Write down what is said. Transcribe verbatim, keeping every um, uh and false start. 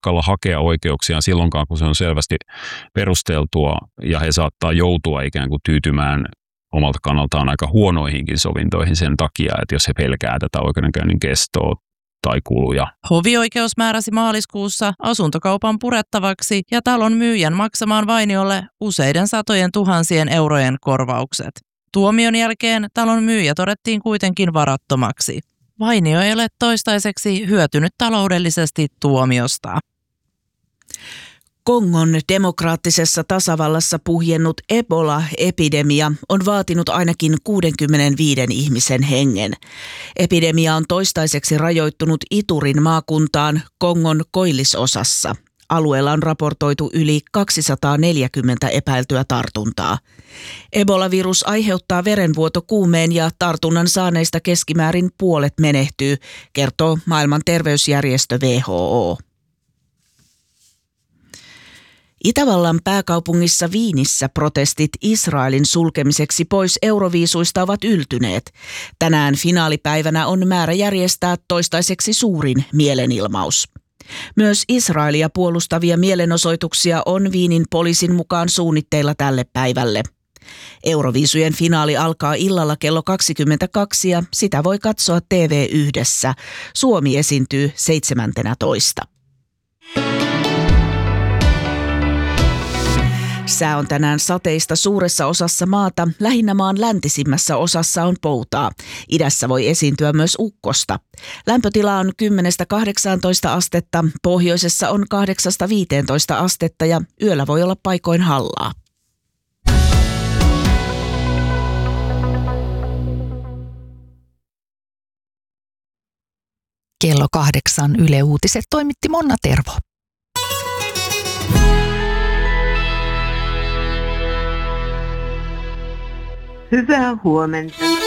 uskalla hakea oikeuksiaan silloinkaan, kun se on selvästi perusteltua, ja he saattaa joutua ikään kuin tyytymään omalta kannaltaan aika huonoihinkin sovintoihin sen takia, että jos he pelkää tätä oikeudenkäynnin kestoa tai kuluja. Hovioikeus määräsi maaliskuussa asuntokaupan purettavaksi ja talon myyjän maksamaan vainiolle useiden satojen tuhansien eurojen korvaukset. Tuomion jälkeen talon myyjä todettiin kuitenkin varattomaksi. Vainio ei ole toistaiseksi hyötynyt taloudellisesti tuomiosta. Kongon demokraattisessa tasavallassa puhjennut Ebola-epidemia on vaatinut ainakin kuudenkymmenenviiden ihmisen hengen. Epidemia on toistaiseksi rajoittunut Iturin maakuntaan Kongon koillisosassa. Alueella on raportoitu yli kaksisataaneljäkymmentä epäiltyä tartuntaa. Ebola-virus aiheuttaa verenvuotokuumeen ja tartunnan saaneista keskimäärin puolet menehtyy, kertoo maailman terveysjärjestö W H O. Itävallan pääkaupungissa Viinissä protestit Israelin sulkemiseksi pois euroviisuista ovat yltyneet. Tänään finaalipäivänä on määrä järjestää toistaiseksi suurin mielenilmaus. Myös Israelia puolustavia mielenosoituksia on Viinin poliisin mukaan suunnitteilla tälle päivälle. Euroviisujen finaali alkaa illalla kello kaksikymmentäkaksi ja sitä voi katsoa T V yhdessä. Suomi esiintyy seitsemäntenätoista. Sää on tänään sateista suuressa osassa maata, lähinnä maan läntisimmässä osassa on poutaa. Idässä voi esiintyä myös ukkosta. Lämpötila on kymmenestä kahdeksaantoista astetta, pohjoisessa on kahdeksasta viiteentoista astetta ja yöllä voi olla paikoin hallaa. Kello kahdeksan Yle Uutiset toimitti Monna Tervo. Hyvää huomenta.